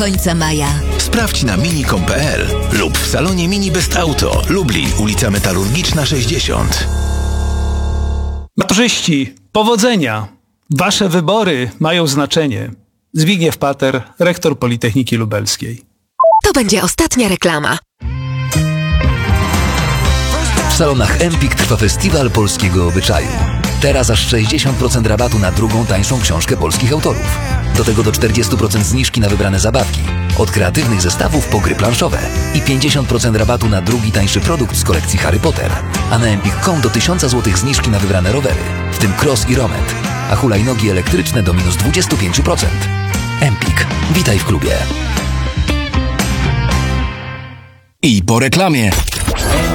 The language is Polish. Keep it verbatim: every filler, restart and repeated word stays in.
końca maja. Sprawdź na mini kropka com kropka pe el lub w salonie Mini Best Auto, Lublin, ulica Metalurgiczna sześćdziesiąt. Maturzyści, powodzenia! Wasze wybory mają znaczenie. Zbigniew Pater, rektor Politechniki Lubelskiej. To będzie ostatnia reklama. W salonach Empik trwa festiwal polskiego obyczaju. Teraz aż sześćdziesiąt procent rabatu na drugą tańszą książkę polskich autorów. Do tego do czterdzieści procent zniżki na wybrane zabawki. Od kreatywnych zestawów po gry planszowe. I pięćdziesiąt procent rabatu na drugi tańszy produkt z kolekcji Harry Potter. A na empik kropka com do tysiąc złotych zniżki na wybrane rowery, w tym cross i romet. A hulajnogi elektryczne do minus dwadzieścia pięć procent. Empik. Witaj w klubie. I po reklamie.